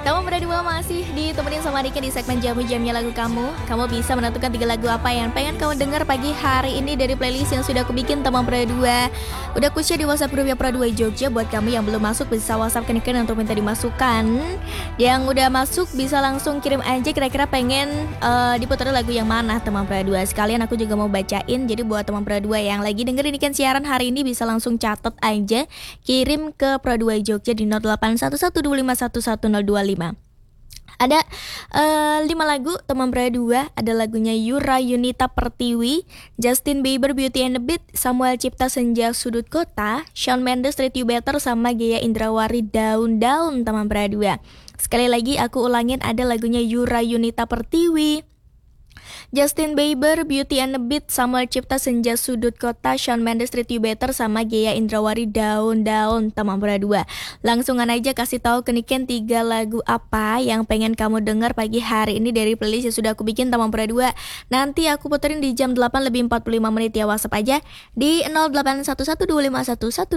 Kamu berdua masih ditemenin sama Rika di segmen Jamu-Jamnya Lagu Kamu. Kamu bisa menentukan 3 lagu apa yang pengen kamu denger pagi hari ini dari playlist yang sudah aku bikin teman Pro2. Udah aku share di WhatsApp grupnya Pro2 Jogja. Buat kamu yang belum masuk bisa WhatsApp ke Niken untuk minta dimasukkan. Yang udah masuk bisa langsung kirim aja kira-kira pengen diputar lagu yang mana teman Pro2. Sekalian aku juga mau bacain. Jadi buat teman Pro2 yang lagi dengerin Niken siaran hari ini bisa langsung catat aja, kirim ke Pro2 Jogja di 081125111025. Ada 5 lagu teman Pro2. Ada lagunya Yura Yunita Pertiwi, Justin Bieber Beauty and the Beat, Samuel Cipta Senja Sudut Kota, Shawn Mendes Treat You Better, sama Gea Indrawari Daun-Daun teman Pro2. Sekali lagi aku ulangin, ada lagunya Yura Yunita Pertiwi, Justin Bieber Beauty and the Beat, Samuel Cipta Senja Sudut Kota, Shawn Mendes Treat You Better, sama Gea Indrawari Daun-Daun teman Pro2. Langsungan aja kasih tahu ke Niken 3 lagu apa yang pengen kamu dengar pagi hari ini dari playlist yang sudah aku bikin teman Pro2. Nanti aku puterin di jam 8 lebih 45 menit ya. WhatsApp aja di 0811251110